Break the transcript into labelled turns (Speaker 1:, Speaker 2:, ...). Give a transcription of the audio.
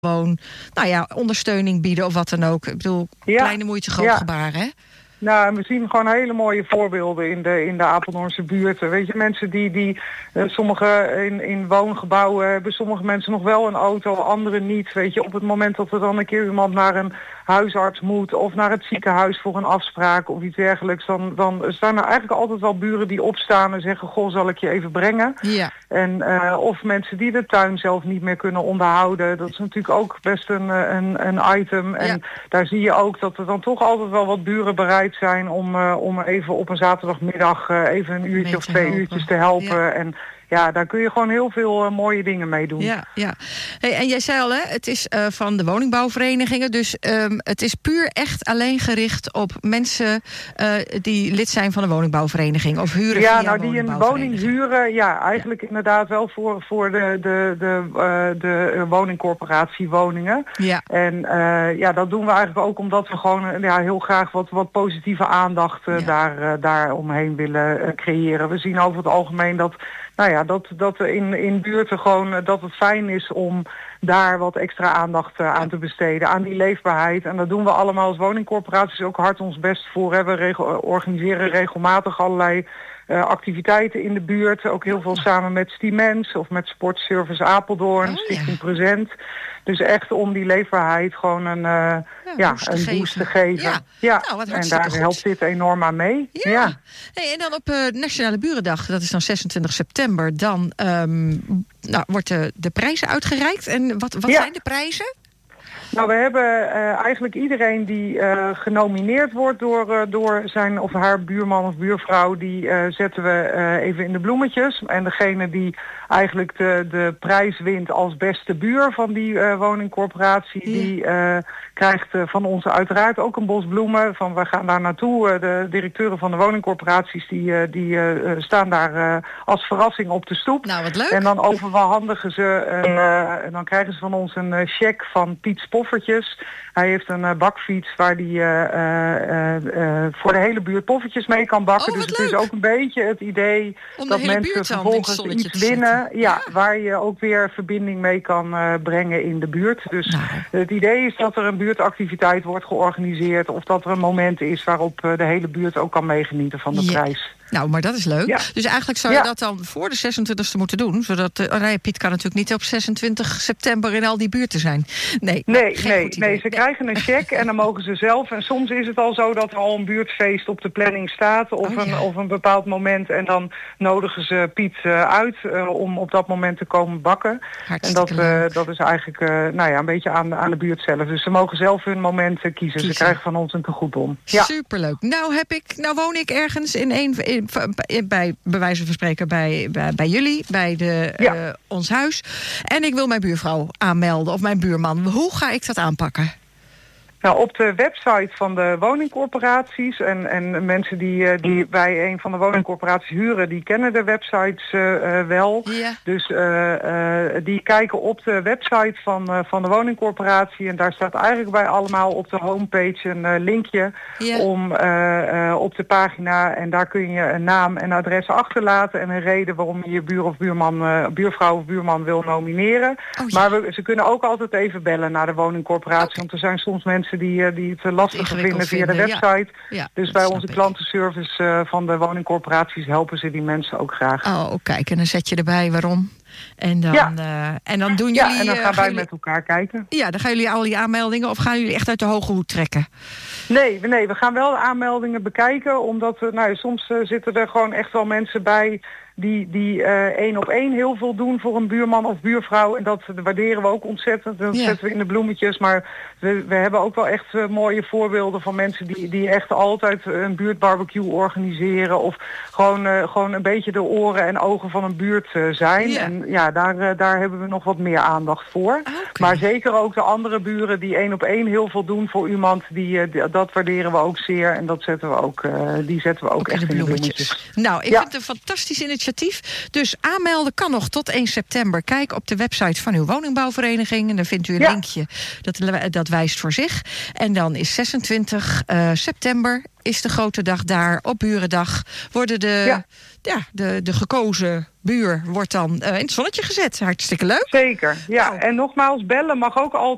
Speaker 1: gewoon ondersteuning bieden of wat dan ook. Ik bedoel, kleine moeite, groot gebaar, hè?
Speaker 2: Nou, we zien gewoon hele mooie voorbeelden in de Apeldoornse buurten. Weet je, mensen die sommigen in woongebouwen hebben, sommige mensen nog wel een auto, anderen niet. Weet je, op het moment dat er dan een keer iemand naar een huisarts moet of naar het ziekenhuis voor een afspraak of iets dergelijks, dan staan er eigenlijk altijd wel buren die opstaan en zeggen, goh, zal ik je even brengen?
Speaker 1: Ja.
Speaker 2: En of mensen die de tuin zelf niet meer kunnen onderhouden. Dat is natuurlijk ook best een item. En daar zie je ook dat er dan toch altijd wel wat buren bereid zijn om even op een zaterdagmiddag even een uurtje of 2 uurtjes te helpen. Ja. En ja, daar kun je gewoon heel veel mooie dingen mee doen.
Speaker 1: Ja. Hey, en jij zei al, hè, het is van de woningbouwverenigingen. Dus het is puur echt alleen gericht op mensen die lid zijn van de woningbouwvereniging. Of huren via
Speaker 2: die een woning huren. Ja, eigenlijk inderdaad wel voor de woningcorporatie woningen. Ja. En dat doen we eigenlijk ook omdat we gewoon heel graag wat positieve aandacht daar omheen willen creëren. We zien over het algemeen dat in buurten gewoon dat het fijn is om daar wat extra aandacht aan te besteden. Aan die leefbaarheid. En dat doen we allemaal als woningcorporaties ook hard ons best voor. We organiseren regelmatig allerlei activiteiten in de buurt. Ook heel veel samen met Stimens of met Sportservice Apeldoorn, Stichting Present. Dus echt om die leefbaarheid gewoon een boost te geven. Ja.
Speaker 1: Nou,
Speaker 2: en daar helpt dit enorm aan mee. Ja.
Speaker 1: Hey, en dan op Nationale Burendag, dat is dan 26 september... dan wordt de prijzen uitgereikt. En wat zijn de prijzen?
Speaker 2: Nou, we hebben eigenlijk iedereen die genomineerd wordt door zijn of haar buurman of buurvrouw, die zetten we even in de bloemetjes. En degene die eigenlijk de prijs wint als beste buur van die woningcorporatie, die krijgt van ons uiteraard ook een bos bloemen. We gaan daar naartoe. De directeuren van de woningcorporaties die staan daar als verrassing op de stoep.
Speaker 1: Nou, wat leuk.
Speaker 2: En dan overhandigen ze en dan krijgen ze van ons een cheque van Piet Poffertjes. Hij heeft een bakfiets waar hij voor de hele buurt poffertjes mee kan bakken. Dus het is ook een beetje het idee dat mensen vervolgens iets winnen. Waar je ook weer verbinding mee kan brengen in de buurt. Dus het idee is dat er een buurtactiviteit wordt georganiseerd. Of dat er een moment is waarop de hele buurt ook kan meegenieten van de prijs.
Speaker 1: Nou, maar dat is leuk. Ja. Dus eigenlijk zou je dat dan voor de 26e moeten doen. Zodat Piet kan natuurlijk niet op 26 september in al die buurten zijn. Nee,
Speaker 2: ze krijgen een cheque en dan mogen ze zelf. En soms is het al zo dat er al een buurtfeest op de planning staat. Of een bepaald moment. En dan nodigen ze Piet uit om op dat moment te komen bakken.
Speaker 1: Hartstikke
Speaker 2: en dat is eigenlijk een beetje aan de buurt zelf. Dus ze mogen zelf hun moment kiezen. Ze krijgen van ons een tegoedbon. Ja.
Speaker 1: Superleuk. Nou woon ik ergens bij wijze van spreken bij jullie, bij ons huis. En ik wil mijn buurvrouw aanmelden of mijn buurman. Hoe ga ik dat aanpakken?
Speaker 2: Nou, op de website van de woningcorporaties en mensen die bij een van de woningcorporaties huren, die kennen de websites wel. Ja. Dus die kijken op de website van de woningcorporatie en daar staat eigenlijk bij allemaal op de homepage een linkje om op de pagina, en daar kun je een naam en adres achterlaten en een reden waarom je buur of buurman, buurvrouw of buurman wil nomineren. Maar ze kunnen ook altijd even bellen naar de woningcorporatie, want er zijn soms mensen die het lastiger vinden via de website. Ja, dus bij onze klantenservice van de woningcorporaties helpen ze die mensen ook graag.
Speaker 1: Oh, kijk, en dan zet je erbij waarom. En dan, en dan doen jullie...
Speaker 2: Ja, en dan gaan wij met elkaar kijken.
Speaker 1: Ja, dan gaan jullie al die aanmeldingen of gaan jullie echt uit de hoge hoed trekken?
Speaker 2: Nee, we gaan wel de aanmeldingen bekijken, omdat soms zitten er gewoon echt wel mensen bij die 1 op 1 heel veel doen voor een buurman of buurvrouw. En dat waarderen we ook ontzettend. Dat zetten we in de bloemetjes. Maar we hebben ook wel echt mooie voorbeelden van mensen die echt altijd een buurtbarbecue organiseren. Of gewoon een beetje de oren en ogen van een buurt zijn. Ja. En daar hebben we nog wat meer aandacht voor. Okay. Maar zeker ook de andere buren die 1 op 1 heel veel doen voor iemand. Dat waarderen we ook zeer. En dat zetten we ook, die zetten we ook echt in de bloemetjes.
Speaker 1: Nou, ik vind het een fantastisch initiatief. Dus aanmelden kan nog tot 1 september. Kijk op de website van uw woningbouwvereniging. En dan vindt u een linkje. Dat wijst voor zich. En dan is 26 september is de grote dag daar. Op Burendag worden de gekozen buur wordt dan in het zonnetje gezet. Hartstikke leuk.
Speaker 2: Zeker, ja. Nou. En nogmaals, bellen mag ook altijd.